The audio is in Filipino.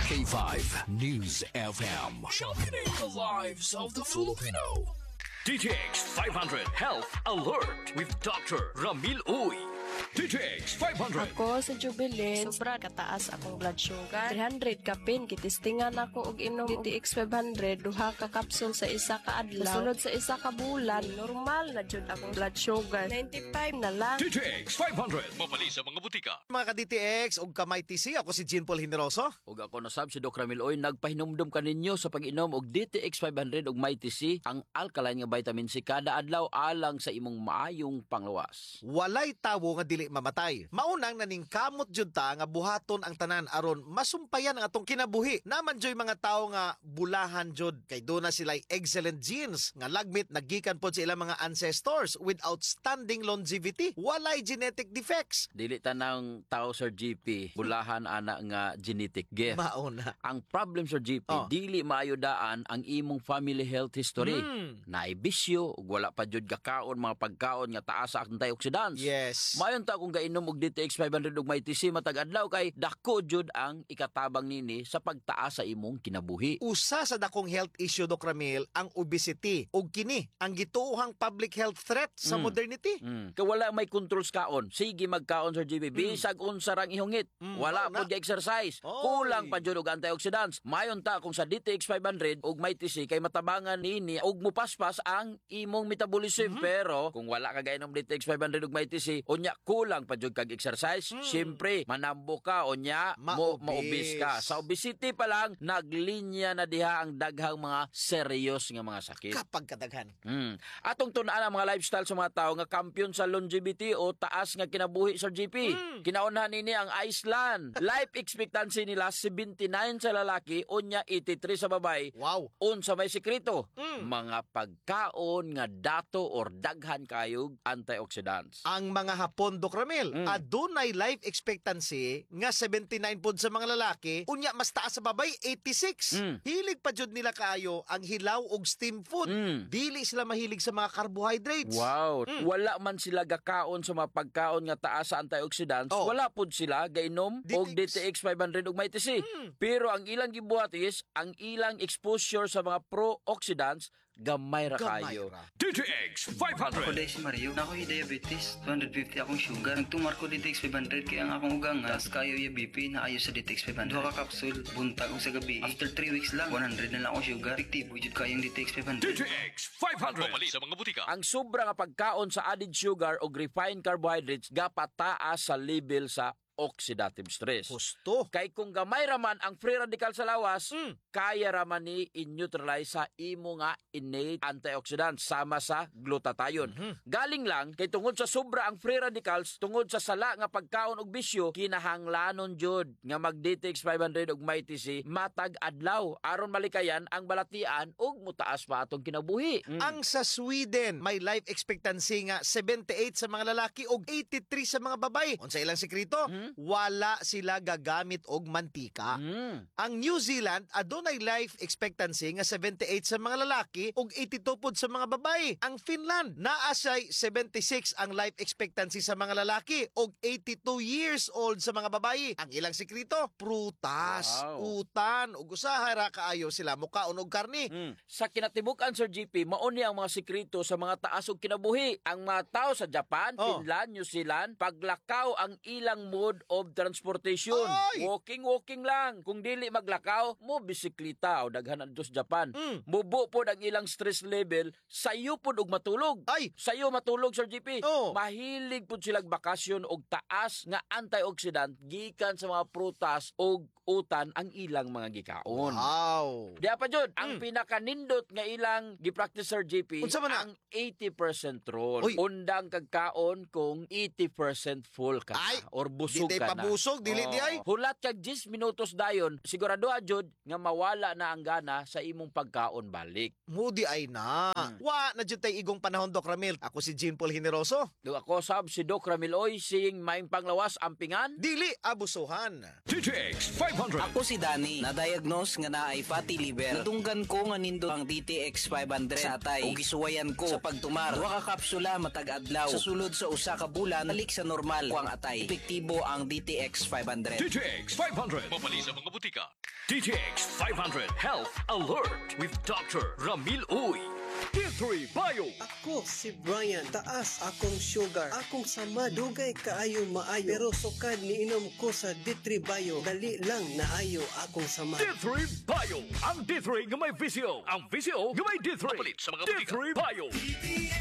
K5 News FM. Sharpening the lives of the Filipino. DTX 500 Health Alert with Dr. Ramil Uy. DTX 500. Ako sa Jubilee, sobra kataas akong blood sugar. 300 kapin, kitistingan ako og inom DTX 500, duha ka kapsul sa isa ka adlaw. Sunod sa isa ka bulan, normal na jud akong blood sugar. 95 na lang. DTX 500. Mabali sa mga butika. Mga ka-DTX og kamay TC, ako si Jean Paul Generoso. Ug ako nasab si Doc Ramil Oy, nagpahinumdum kaninyo sa pag-inom og DTX 500 ug MyTC, ang alkaline nga vitamin C kada adlaw alang sa imong maayong panglawas. Walay tawo nga dili mamatay. Maunang naningkamot jud ta nga buhaton ang tanan aron masumpayan ang atong kinabuhi. Naman joy mga tawo nga bulahan jud kay do na sila excellent genes nga lagmit nagikan pod sa ilang mga ancestors with outstanding longevity. Walay genetic defects. Dili tanang tao Sir GP bulahan ana nga genetic gift. Mauna. Ang problem Sir GP, dili maayodaan ang imong family health history. Naay bisyo ug wala pa jud kakaon mga pagkaon nga taas sa antioxidants. Yes. Mayon ta kung gainom og DTX 500 ug MyTC matag adlaw kay dako jud ang ikatabang nini sa pagtaas sa imong kinabuhi. Usa sa dakong health issue, Doc Ramil, ang obesity ug kini ang gituohang public health threat sa modernity. Kay wala may controls kaon. Sige magkaon Sir GB. Bisag unsa rang ihungit. Wala pod exercise. Kulang pa jud og antioxidants. Mayon ta kung sa DTX 500 ug MyTC kay matabangan nini ug mupaspas ang imong metabolism. Pero kung wala ka gainom DTX 500 ug MyTC, unya kulang pa jud kag exercise. Siyempre manambo ka unya maobis ka. Sa obesity pa lang naglinya na diha ang daghang mga serious nga mga sakit. Kapag kadaghan. Atong tun-an ang mga lifestyle sa mga tao nga kampiyon sa longevity o taas nga kinabuhi sa GP. Kinaunhan nini ang Iceland. Life expectancy nila 79 sa lalaki unya 83 sa babae. Wow. Unsa may sekreto? Mga pagkaon nga dato or daghan kayog antioxidants. Ang mga Hapon, Doc Ramil, adunay life expectancy nga 79 pod sa mga lalaki, unya mas taas sa babay 86. Hilig pa jud nila kaayo ang hilaw og steam food. Dili sila mahilig sa mga carbohydrates. Wow. Wala man sila gakaon sa mga pagkaon nga taas sa antioxidants. Wala pod sila gainom og DTX 500 ug MyTC. Pero ang ilang gibuhat is ang ilang exposure sa mga pro-oxidants gamay ra kayo. DTX Ako 500. dahil si Mario, na ako diabetes, 250 akong sugar. Nagtumar ko DTX 500 kaya ang akong ugang tas kayo yung BP na ayos sa DTX 500. Duha ka kapsul, buntag ko sa gabi. After 3 weeks lang, 100 na lang akong sugar. Tiktibo jud kayong DTX 500. DTX 500. Mabali sa mga butika. Ang sobra nga pagkaon sa added sugar o refined carbohydrates gapataas sa level sa oxidative stress. Gusto. Kay kung gamay raman ang free radical sa lawas, kaya raman ni in-neutralize sa imo nga innate antioxidants sama sa glutathione. Galing lang kay tungod sa sobra ang free radicals, tungod sa sala nga pagkaon og bisyo, kinahanglanon jud nga mag DTX 500 ug MyTC matag adlaw aron malikayan ang balatian ug mutaas pa atong kinabuhi. Ang sa Sweden, may life expectancy nga 78 sa mga lalaki ug 83 sa mga babae. Unsa ilang sekreto? Wala sila gagamit og mantika. Ang New Zealand adunay life expectancy nga 78 sa mga lalaki ug 82 pod sa mga babae. Ang Finland naa say 76 ang life expectancy sa mga lalaki ug 82 years old sa mga babae. Ang ilang sekreto, prutas, utan ug usahay ra kaayo sila mukaon og karni. Sa kinatibuk-an Sir GP, mauni ang mga sekreto sa mga taas og kinabuhi. Ang mga tao sa Japan, Finland, New Zealand, paglakaw ang ilang mode of transportation. Ay! Walking lang. Kung dili maglakaw, mo bisikleta o daghan adto sa Japan. Mubo pod ang ilang stress level, sayo pod og matulog. Ay! Sayo matulog Sir GP. Oh. Mahilig pod silang bakasyon og taas nga antioxidant gikan sa mga prutas og utan ang ilang mga gikaon. Wow. Diya pa jud, ang pinakanindot nga ilang gipractice Sir GP, Unsa man na? ang 80% rule. Uy. Undang kagkaon kung 80% full ka Ay, or busog di ka na. pabusog, dili di ay. Hulat kag 10 minutos dayon, sigurado jud nga mawala na ang gana sa imong pagkaon balik. Mudi ay na. Wa na jud tay igong panahon, Doc Ramil. Ako si Jean Paul Generoso. Do ako sab si Doc Ramil Oy, sing maing panglawas ampingan. Dili abusuhan. DTX 500. Ako si Danny, na-diagnose nga naay fatty liver. Nadunggan ko nga nindo ang DTX 500 sa atay. Ug gisuwayan ko sa pagtumar. Duha ka kapsula matag adlaw. Sa sulod sa usa ka bulan, balik sa normal ko ang atay. Epektibo ang ang DTX 500. DTX 500. Mabali sa mga butika. DTX 500 Health Alert with Dr. Ramil Uy. D3 Bio. Ako si Brian, taas akong sugar, akong sama, dugay kaayo maayo, pero sukad niinom ko sa D3 Bio, dali lang naayo akong sama. D3 Bio. Ang D3 nga may visyo. Ang visyo nga may D3. Mapalit sa mga butika. D3 Bio.